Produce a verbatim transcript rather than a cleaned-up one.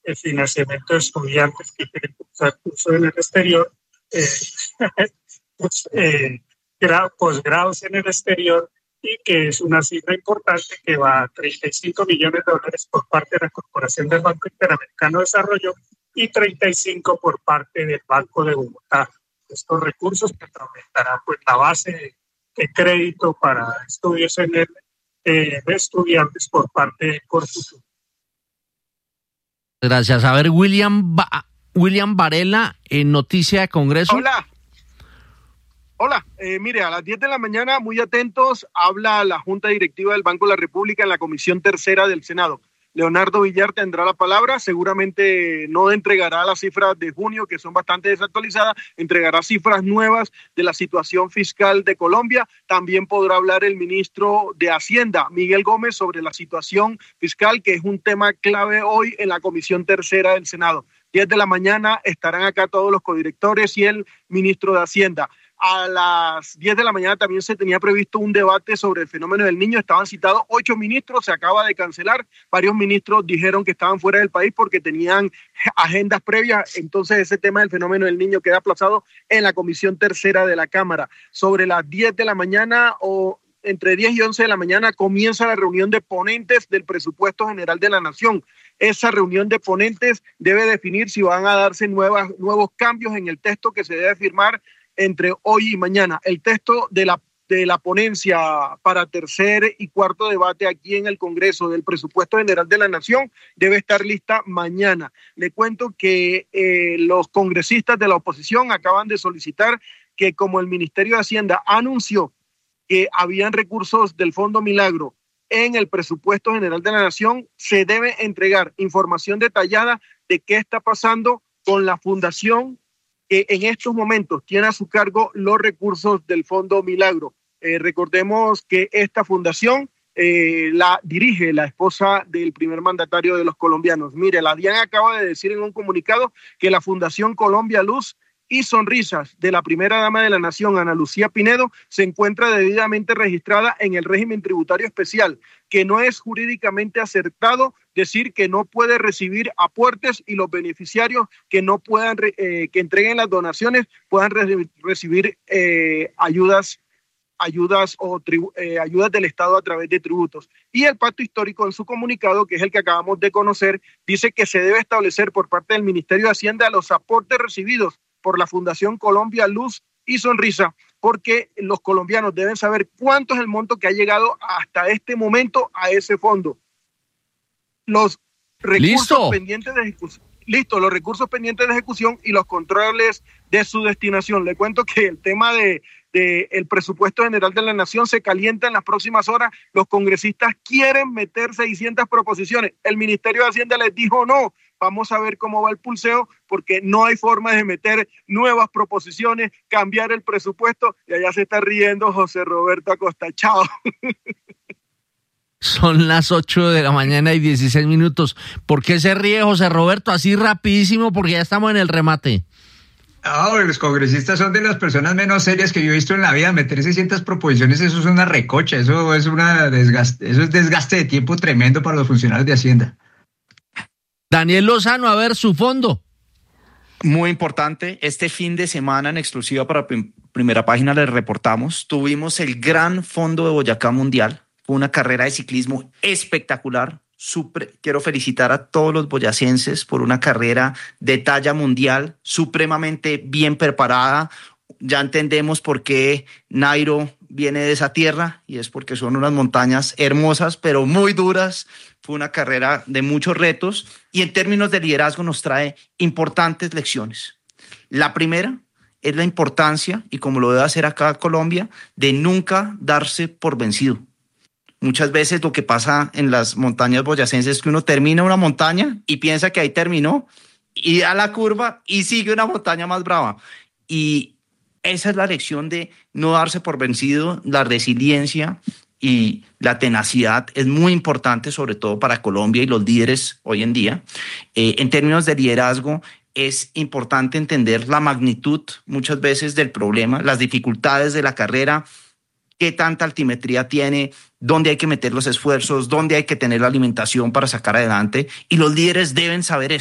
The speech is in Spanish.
el financiamiento de estudiantes que quieren cursar cursos en el exterior, eh, pues, eh, posgrados en el exterior, y que es una cifra importante que va a treinta y cinco millones de dólares por parte de la Corporación del Banco Interamericano de Desarrollo y treinta y cinco por parte del Banco de Bogotá. Estos recursos que aumentarán pues, la base de, de crédito para estudios en el, eh, de estudiantes por parte de Corfusur. Gracias. A ver, William, ba- William Varela, en Noticia de Congreso. Hola. Hola, eh, mire, a las diez de la mañana, muy atentos, habla la Junta Directiva del Banco de la República en la Comisión Tercera del Senado. Leonardo Villar tendrá la palabra, seguramente no entregará las cifras de junio, que son bastante desactualizadas, entregará cifras nuevas de la situación fiscal de Colombia. También podrá hablar el ministro de Hacienda, Miguel Gómez, sobre la situación fiscal, que es un tema clave hoy en la Comisión Tercera del Senado. diez de la mañana estarán acá todos los codirectores y el ministro de Hacienda. A las diez de la mañana también se tenía previsto un debate sobre el fenómeno del niño. Estaban citados ocho ministros, se acaba de cancelar. Varios ministros dijeron que estaban fuera del país porque tenían agendas previas. Entonces ese tema del fenómeno del niño queda aplazado en la Comisión Tercera de la Cámara. Sobre las diez de la mañana o entre diez y once de la mañana comienza la reunión de ponentes del Presupuesto General de la Nación. Esa reunión de ponentes debe definir si van a darse nuevas, nuevos cambios en el texto que se debe firmar entre hoy y mañana. El texto de la, de la ponencia para tercer y cuarto debate aquí en el Congreso del Presupuesto General de la Nación debe estar lista mañana. Le cuento que eh, los congresistas de la oposición acaban de solicitar que, como el Ministerio de Hacienda anunció que habían recursos del Fondo Milagro en el Presupuesto General de la Nación, se debe entregar información detallada de qué está pasando con la fundación que en estos momentos tiene a su cargo los recursos del Fondo Milagro. Eh, recordemos que esta fundación eh, la dirige la esposa del primer mandatario de los colombianos. Mire, la DIAN acaba de decir en un comunicado que la Fundación Colombia Luz y Sonrisas de la primera dama de la nación, Ana Lucía Pinedo, se encuentra debidamente registrada en el régimen tributario especial, que no es jurídicamente acertado decir que no puede recibir aportes y los beneficiarios que no puedan, eh, que entreguen las donaciones puedan re- recibir eh, ayudas ayudas o tribu- eh, ayudas del Estado a través de tributos. Y el Pacto Histórico, en su comunicado, que es el que acabamos de conocer, dice que se debe establecer por parte del Ministerio de Hacienda los aportes recibidos por la Fundación Colombia Luz y Sonrisa, porque los colombianos deben saber cuánto es el monto que ha llegado hasta este momento a ese fondo. Los recursos ¿Listo? pendientes de ejecución. Listo, los recursos pendientes de ejecución y los controles de su destinación. Le cuento que el tema de, de el presupuesto general de la nación se calienta en las próximas horas. Los congresistas quieren meter seiscientas proposiciones. El Ministerio de Hacienda les dijo no. Vamos a ver cómo va el pulseo, porque no hay forma de meter nuevas proposiciones, cambiar el presupuesto. Y allá se está riendo José Roberto Acosta. Chao. Son las ocho de la mañana y dieciséis minutos. ¿Por qué se ríe José Roberto así rapidísimo? Porque ya estamos en el remate. Ah, los congresistas son de las personas menos serias que yo he visto en la vida. Meter seiscientas proposiciones, eso es una recocha, eso es una desgaste, eso es desgaste de tiempo tremendo para los funcionarios de Hacienda. Daniel Lozano, a ver su fondo. Muy importante, este fin de semana en exclusiva para prim- Primera Página les reportamos, tuvimos el Gran Fondo de Boyacá Mundial. Fue una carrera de ciclismo espectacular. Supre- Quiero felicitar a todos los boyacenses por una carrera de talla mundial, supremamente bien preparada. Ya entendemos por qué Nairo viene de esa tierra, y es porque son unas montañas hermosas, pero muy duras. Fue una carrera de muchos retos y en términos de liderazgo nos trae importantes lecciones. La primera es la importancia, y como lo debe hacer acá Colombia, de nunca darse por vencido. Muchas veces lo que pasa en las montañas boyacenses es que uno termina una montaña y piensa que ahí terminó y da la curva y sigue una montaña más brava. Y esa es la lección de no darse por vencido. La resiliencia y la tenacidad es muy importante, sobre todo para Colombia y los líderes hoy en día. Eh, en términos de liderazgo, es importante entender la magnitud muchas veces del problema, las dificultades de la carrera, qué tanta altimetría tiene, dónde hay que meter los esfuerzos, dónde hay que tener la alimentación para sacar adelante, y los líderes deben saber eso.